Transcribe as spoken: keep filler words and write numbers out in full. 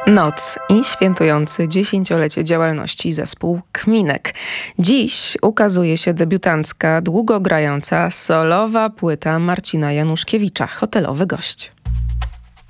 Noc i świętujący dziesięciolecie działalności zespół Kminek. Dziś ukazuje się debiutancka, długo grająca, solowa płyta Marcina Januszkiewicza, Hotelowy gość.